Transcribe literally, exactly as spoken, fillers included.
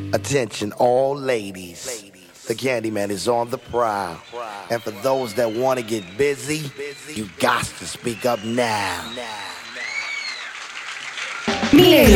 Attention all ladies. The Candyman is on the prowl. And for those that want to get busy, you got to speak up now. Milenio